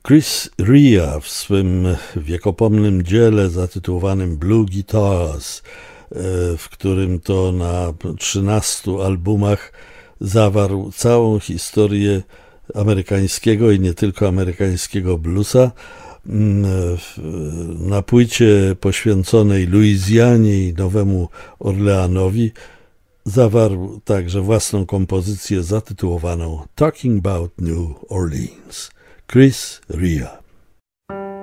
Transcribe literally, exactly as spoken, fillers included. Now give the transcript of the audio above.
Chris Rea w swym wiekopomnym dziele zatytułowanym Blue Guitars, w którym to na trzynastu albumach zawarł całą historię amerykańskiego i nie tylko amerykańskiego bluesa. Na płycie poświęconej Luizjanie i Nowemu Orleanowi zawarł także własną kompozycję zatytułowaną Talking About New Orleans. Chris Rea.